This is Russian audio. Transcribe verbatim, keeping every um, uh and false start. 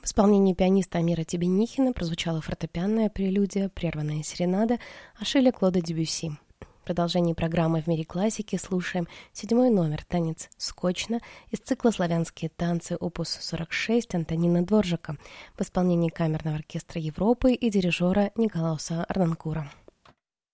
В исполнении пианиста Амира Тебенихина прозвучала фортепианная прелюдия «Прерванная серенада» Ашиля Клода Дебюсси. В продолжении программы «В мире классики» слушаем седьмой номер «Танец скучно» из цикла «Славянские танцы» опус сорок шесть Антонина Дворжака в исполнении Камерного оркестра Европы и дирижера Николауса Арнонкура.